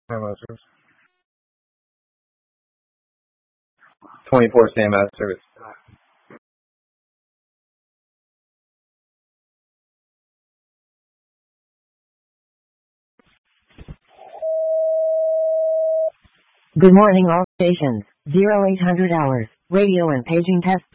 Masters. 24 standby service. Good morning all stations. 0800 hours. Radio and paging test